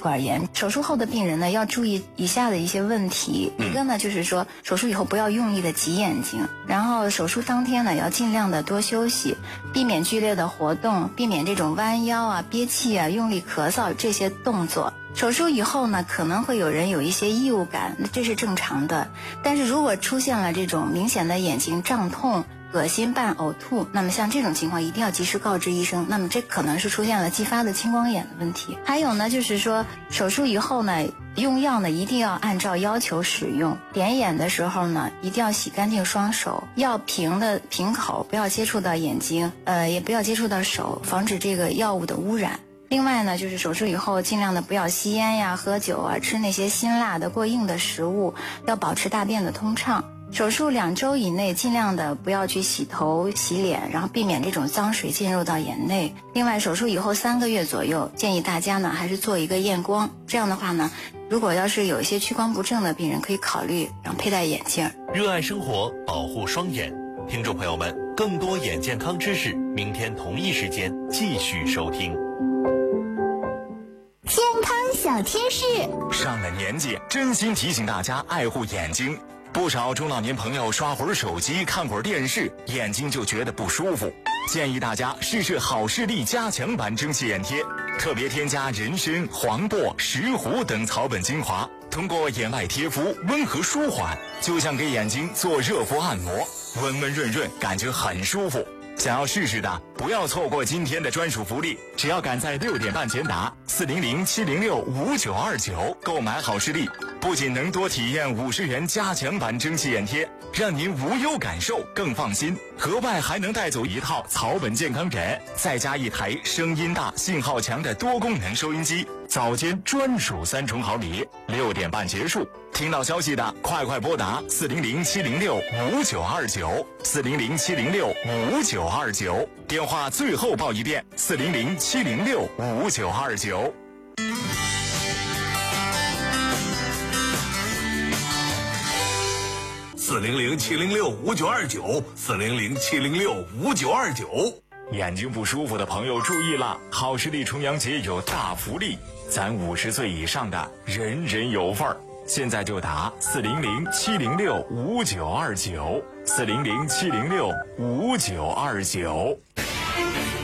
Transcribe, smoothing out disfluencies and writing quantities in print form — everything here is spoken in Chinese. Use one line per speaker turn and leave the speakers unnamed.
管炎。手术后的病人呢，要注意以下的一些问题。一个呢，就是说手术以后不要用力的挤眼睛，然后手术当天呢，要尽量的多休息，避免剧烈的活动，避免这种弯腰啊、憋气啊、用力咳嗽这些动作。手术以后呢，可能会有人有一些异物感，这是正常的。但是如果出现了这种明显的眼睛胀痛、恶心伴呕吐，那么像这种情况一定要及时告知医生，那么这可能是出现了继发的青光眼的问题。还有呢，就是说手术以后呢，用药呢一定要按照要求使用，点眼的时候呢一定要洗干净双手，要瓶口，不要接触到眼睛，也不要接触到手，防止这个药物的污染。另外呢，就是手术以后尽量的不要吸烟呀、喝酒啊、吃那些辛辣的过硬的食物，要保持大便的通畅。手术2周以内尽量的不要去洗头洗脸，然后避免这种脏水进入到眼内。另外手术以后3个月左右，建议大家呢还是做一个验光，这样的话呢，如果要是有一些屈光不正的病人，可以考虑然后佩戴眼镜。
热爱生活，保护双眼。听众朋友们，更多眼健康知识，明天同一时间继续收听。
健康小贴士，
上了年纪，真心提醒大家爱护眼睛。不少中老年朋友刷会儿手机、看会儿电视，眼睛就觉得不舒服。建议大家试试好视力加强版蒸汽眼贴，特别添加人参、黄柏、石斛等草本精华，通过眼外贴敷温和舒缓，就像给眼睛做热敷按摩，温温润润，感觉很舒服。想要试试的，不要错过今天的专属福利，只要赶在6点半前打400-706-5929购买好视力，不仅能多体验50元加强版蒸汽眼贴，让您无忧感受更放心，额外还能带走一套草本健康枕，再加一台声音大、信号强的多功能收音机，早间专属3重好礼。6点半结束，听到消息的快拨打400-706-5929，400-706-5929，电话最后报一遍，400-706-5929。
400-706-5929，400-706-5929。
眼睛不舒服的朋友注意了，好视力重阳节有大福利，咱50岁以上的人人有份儿。现在就打400-706-5929，400-706-5929。